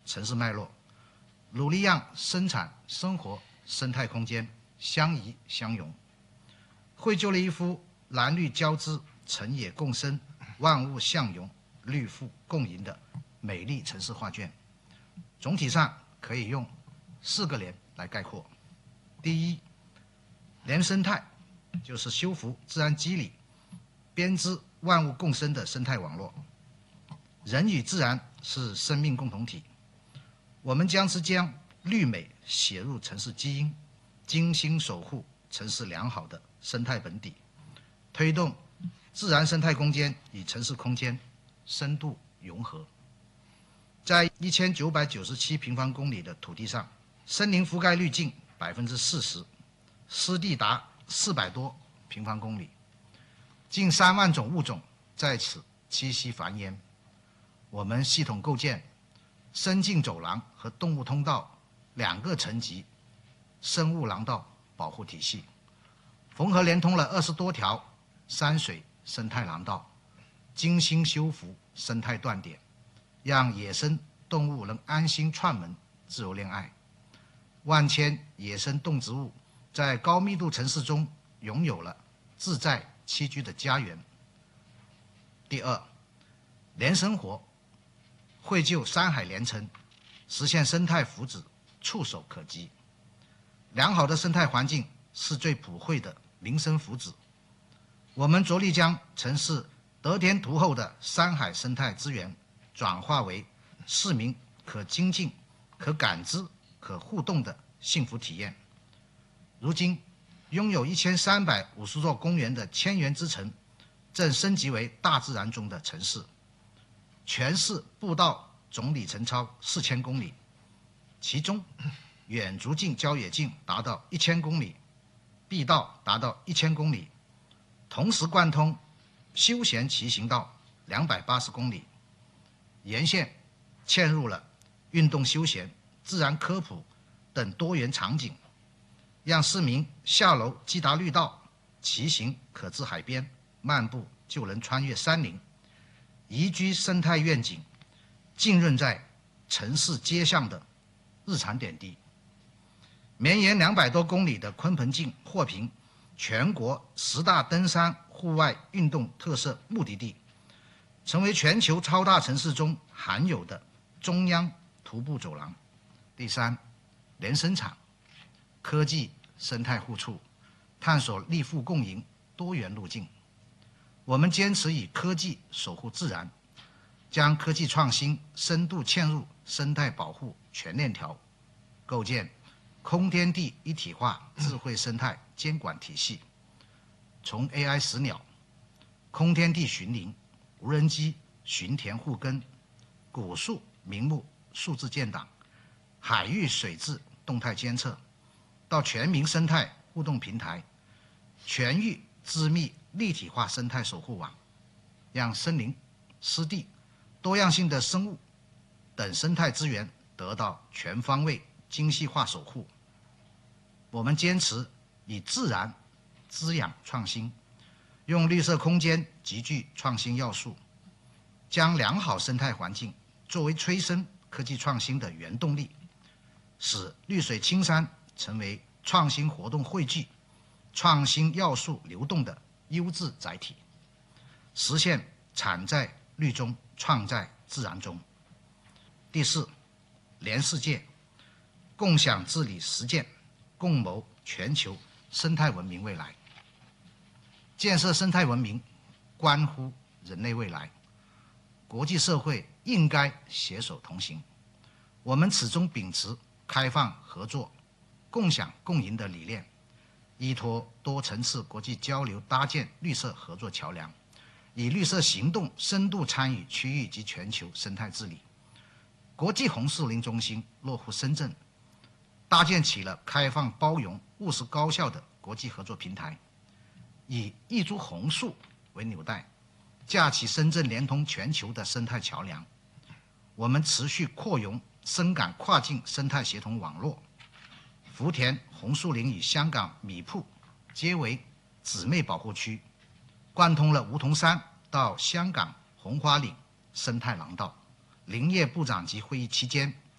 城市脉络，努力让生产、生活、生态空间相宜相融，绘就了一幅蓝绿交织、城野共生、万物相融、绿富共赢的美丽城市画卷。总体上可以用4个联来概括。第一，联生态就是修复自然机理，编织万物共生的生态网络。人与自然是生命共同体，我们将绿美写入城市基因，精心守护城市良好的生态本底，推动自然生态空间与城市空间深度融合。在1997平方公里的土地上，森林覆盖率近40%，湿地达400多平方公里，近3万种物种在此栖息繁衍。我们系统构建生境走廊和动物通道2个层级生物廊道保护体系，缝合连通了20多条山水生态廊道，精心修复生态断点，让野生动物能安心串门自由恋爱。万千野生动植物在高密度城市中拥有了自在栖居的家园。第二，联生活绘就山海连城，实现生态福祉触手可及。良好的生态环境是最普惠的民生福祉。我们着力将城市得天独厚的山海生态资源转化为市民可精进、可感知、可互动的幸福体验。如今，拥有1350座公园的千园之城，正升级为大自然中的城市。全市步道总里程超4000公里，其中远足径、郊野径达到1000公里，碧道达到1000公里，同时贯通休闲骑行道280公里，沿线嵌入了运动休闲、自然科普等多元场景，让市民下楼即达绿道，骑行可至海边，漫步就能穿越山林。宜居生态愿景浸润在城市街巷的日常点滴。绵延200多公里的鲲鹏径获评全国10大登山户外运动特色目的地，成为全球超大城市中罕有的中央徒步走廊。第三，联生产科技生态互促，探索利富共赢多元路径。我们坚持以科技守护自然，将科技创新深度嵌入生态保护全链条，构建空天地一体化智慧生态监管体系。从 AI 识鸟、空天地寻林、无人机巡田护耕、古树名木数字建档、海域水质动态监测，到全民生态互动平台、全域织密立体化生态守护网，让森林、湿地、多样性的生物等生态资源得到全方位精细化守护。我们坚持以自然滋养创新，用绿色空间极具创新要素，将良好生态环境作为催生科技创新的原动力，使绿水青山成为创新活动汇聚、创新要素流动的优质载体，实现产在绿中，创在自然中。第四，联世界，共享治理实践，共谋全球生态文明未来。建设生态文明关乎人类未来，国际社会应该携手同行。我们始终秉持开放合作、共享共赢的理念，依托多层次国际交流，搭建绿色合作桥梁，以绿色行动深度参与区域及全球生态治理。国际红树林中心落户深圳，搭建起了开放包容、务实高效的国际合作平台，以一株红树为纽带，架起深圳连通全球的生态桥梁。我们持续扩容深港跨境生态协同网络，福田红树林与香港米埔皆为姊妹保护区，贯通了梧桐山到香港红花岭生态廊道。林业部长级会议期间，